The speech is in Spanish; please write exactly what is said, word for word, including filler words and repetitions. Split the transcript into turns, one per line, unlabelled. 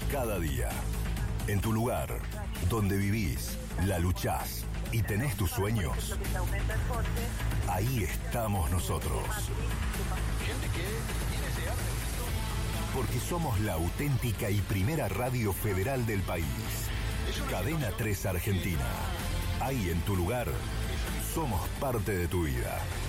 cada día. En tu lugar, donde vivís, la luchás y tenés tus sueños, ahí estamos nosotros. Porque somos la auténtica y primera radio federal del país. Cadena tres Argentina. Ahí en tu lugar, somos parte de tu vida.